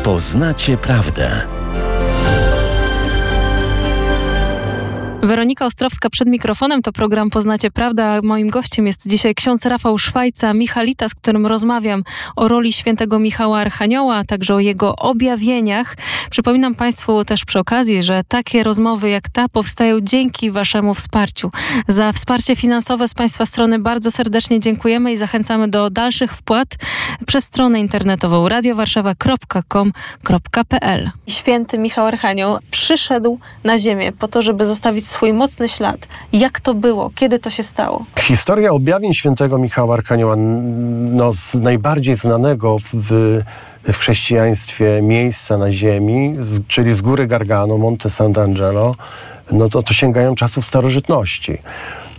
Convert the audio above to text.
Poznacie prawdę. Weronika Ostrowska przed mikrofonem, to program Poznacie Prawdę. Moim gościem jest dzisiaj ksiądz Rafał Szwajca, Michalita, z którym rozmawiam o roli świętego Michała Archanioła, a także o jego objawieniach. Przypominam Państwu też przy okazji, że takie rozmowy jak ta powstają dzięki Waszemu wsparciu. Za wsparcie finansowe z Państwa strony bardzo serdecznie dziękujemy i zachęcamy do dalszych wpłat przez stronę internetową radiowarszawa.com.pl. Święty Michał Archanioł przyszedł na ziemię po to, żeby zostawić swój mocny ślad. Jak to było? Kiedy to się stało? Historia objawień świętego Michała Archanioła, z najbardziej znanego w chrześcijaństwie miejsca na ziemi, czyli z góry Gargano, Monte Sant'Angelo, to sięgają czasów starożytności.